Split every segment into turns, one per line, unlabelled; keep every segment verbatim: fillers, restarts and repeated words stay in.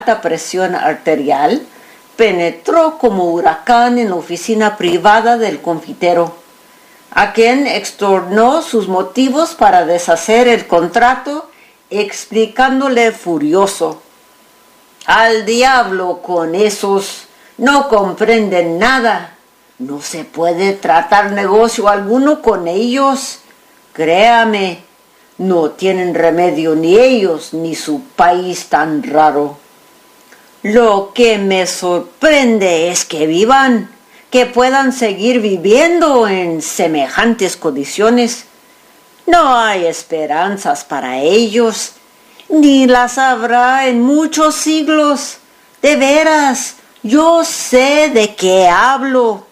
alta presión arterial, penetró como huracán en la oficina privada del confitero, a quien extornó sus motivos para deshacer el contrato, explicándole furioso: «Al diablo con esos, no comprenden nada, no se puede tratar negocio alguno con ellos, créame, no tienen remedio ni ellos ni su país tan raro. Lo que me sorprende es que vivan, que puedan seguir viviendo en semejantes condiciones. No hay esperanzas para ellos, ni las habrá en muchos siglos. De veras, yo sé de qué hablo».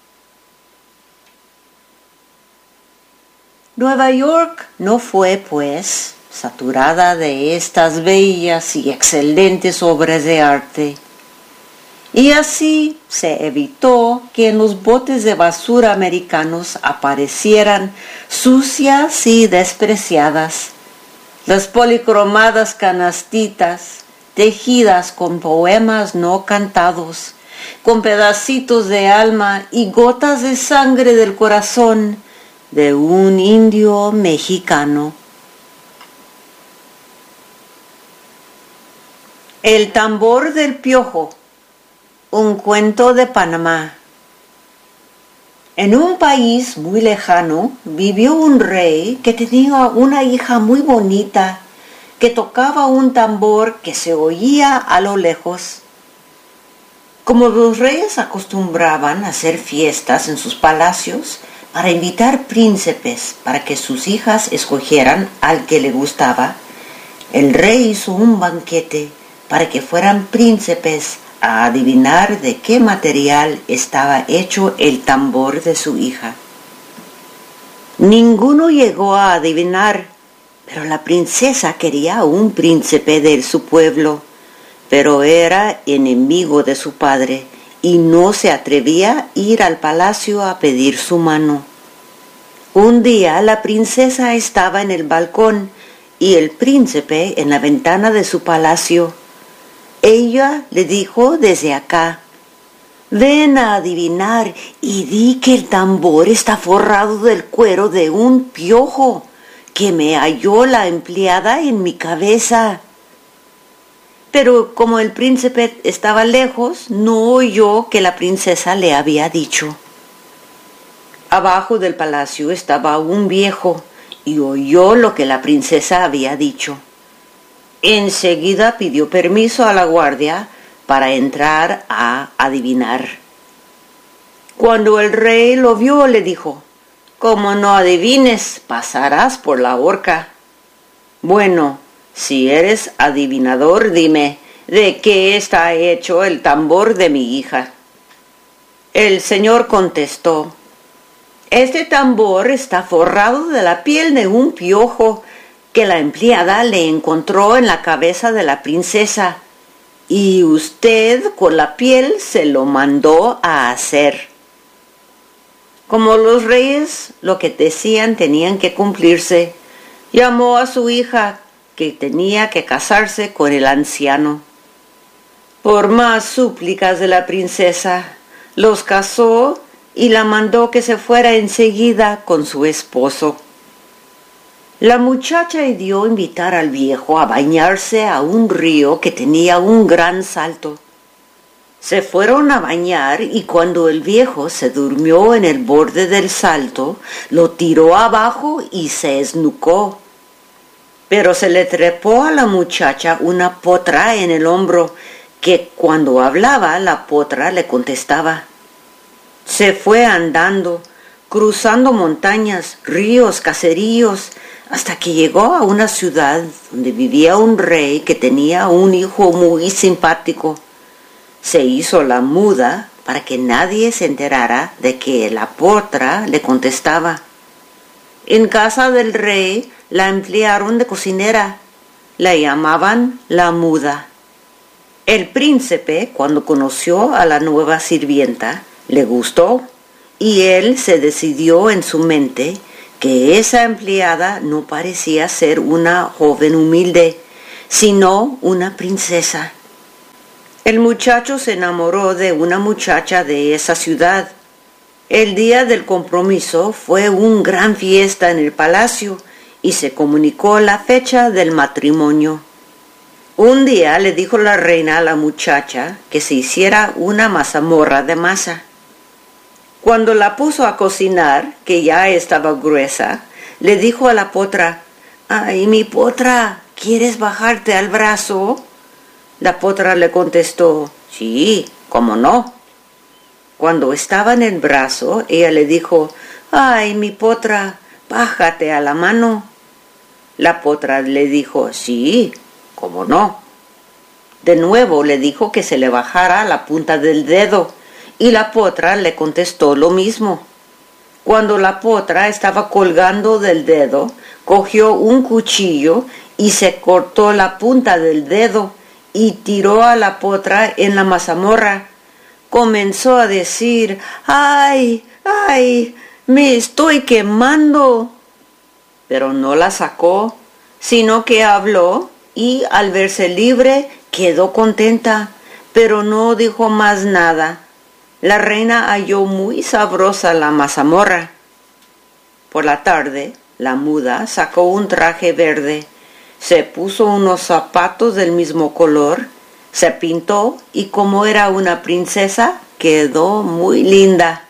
Nueva York no fue, pues, saturada de estas bellas y excelentes obras de arte, y así se evitó que en los botes de basura americanos aparecieran sucias y despreciadas las policromadas canastitas tejidas con poemas no cantados, con pedacitos de alma y gotas de sangre del corazón de un indio mexicano. El tambor del piojo, un cuento de Panamá. En un país muy lejano vivió un rey que tenía una hija muy bonita que tocaba un tambor que se oía a lo lejos. Como los reyes acostumbraban a hacer fiestas en sus palacios para invitar príncipes para que sus hijas escogieran al que le gustaba, el rey hizo un banquete para que fueran príncipes a adivinar de qué material estaba hecho el tambor de su hija. Ninguno llegó a adivinar, pero la princesa quería a un príncipe de su pueblo, pero era enemigo de su padre y no se atrevía a ir al palacio a pedir su mano. Un día la princesa estaba en el balcón y el príncipe en la ventana de su palacio. Ella le dijo desde acá: «Ven a adivinar y di que el tambor está forrado del cuero de un piojo que me halló la empleada en mi cabeza». Pero como el príncipe estaba lejos, no oyó que la princesa le había dicho. Abajo del palacio estaba un viejo y oyó lo que la princesa había dicho. Enseguida pidió permiso a la guardia para entrar a adivinar. Cuando el rey lo vio, le dijo: «Como no adivines, pasarás por la horca». «Bueno, si eres adivinador, dime, ¿de qué está hecho el tambor de mi hija?». El señor contestó: «Este tambor está forrado de la piel de un piojo que la empleada le encontró en la cabeza de la princesa, y usted con la piel se lo mandó a hacer». Como los reyes lo que decían tenían que cumplirse, llamó a su hija, que tenía que casarse con el anciano. Por más súplicas de la princesa, los casó y la mandó que se fuera enseguida con su esposo. La muchacha dio invitar al viejo a bañarse a un río que tenía un gran salto. Se fueron a bañar y cuando el viejo se durmió en el borde del salto, lo tiró abajo y se esnucó. Pero se le trepó a la muchacha una potra en el hombro, que cuando hablaba la potra le contestaba. Se fue andando, cruzando montañas, ríos, caseríos, hasta que llegó a una ciudad donde vivía un rey que tenía un hijo muy simpático. Se hizo la muda para que nadie se enterara de que la potra le contestaba. En casa del rey la emplearon de cocinera. La llamaban la muda. El príncipe, cuando conoció a la nueva sirvienta, le gustó, y él se decidió en su mente que esa empleada no parecía ser una joven humilde, sino una princesa. El muchacho se enamoró de una muchacha de esa ciudad. El día del compromiso fue una gran fiesta en el palacio y se comunicó la fecha del matrimonio. Un día le dijo la reina a la muchacha que se hiciera una mazamorra de masa. Cuando la puso a cocinar, que ya estaba gruesa, le dijo a la potra: «Ay, mi potra, ¿quieres bajarte al brazo?» La potra le contestó: «Sí, ¿cómo no?». Cuando estaba en el brazo, ella le dijo: «Ay, mi potra, bájate a la mano». La potra le dijo: «Sí, ¿cómo no?». De nuevo le dijo que se le bajara la punta del dedo, y la potra le contestó lo mismo. Cuando la potra estaba colgando del dedo, cogió un cuchillo y se cortó la punta del dedo y tiró a la potra en la mazamorra. Comenzó a decir: «¡Ay, ay, me estoy quemando!». Pero no la sacó, sino que habló y al verse libre quedó contenta, pero no dijo más nada. La reina halló muy sabrosa la mazamorra. Por la tarde, la muda sacó un traje verde, se puso unos zapatos del mismo color, se pintó y como era una princesa, quedó muy linda.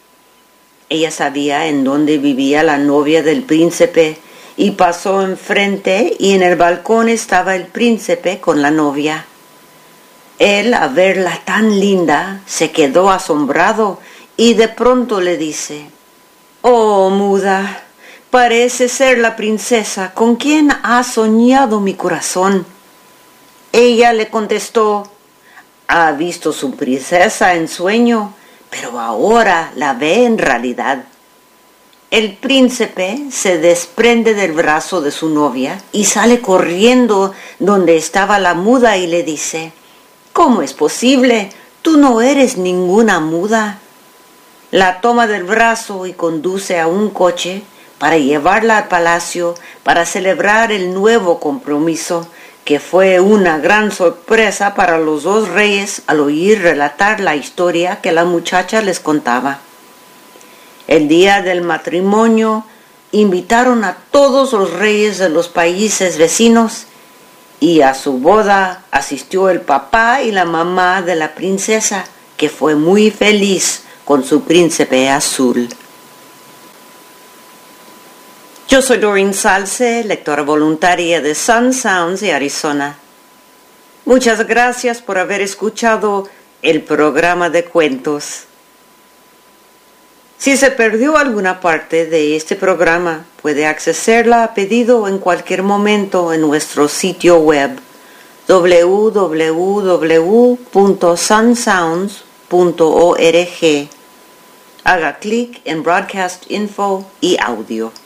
Ella sabía en dónde vivía la novia del príncipe y pasó enfrente y en el balcón estaba el príncipe con la novia. Él, a verla tan linda, se quedó asombrado y de pronto le dice: «Oh, muda, parece ser la princesa con quien ha soñado mi corazón». Ella le contestó: «Ha visto su princesa en sueño, pero ahora la ve en realidad». El príncipe se desprende del brazo de su novia y sale corriendo donde estaba la muda y le dice: «¿Cómo es posible? Tú no eres ninguna muda». La toma del brazo y conduce a un coche para llevarla al palacio para celebrar el nuevo compromiso, que fue una gran sorpresa para los dos reyes al oír relatar la historia que la muchacha les contaba. El día del matrimonio invitaron a todos los reyes de los países vecinos y a su boda asistió el papá y la mamá de la princesa, que fue muy feliz con su príncipe azul. Yo soy Doreen Salce, lectora voluntaria de Sun Sounds de Arizona. Muchas gracias por haber escuchado el programa de cuentos. Si se perdió alguna parte de este programa, puede accederla a pedido en cualquier momento en nuestro sitio web w w w punto sun sounds punto org. Haga clic en Broadcast Info y Audio.